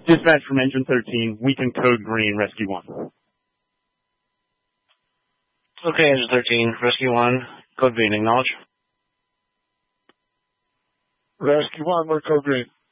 Dispatch from Engine 13, weakened code green, Rescue 1. Okay, Engine 13, Rescue 1, code green, acknowledge. Rescue 1, we're code green.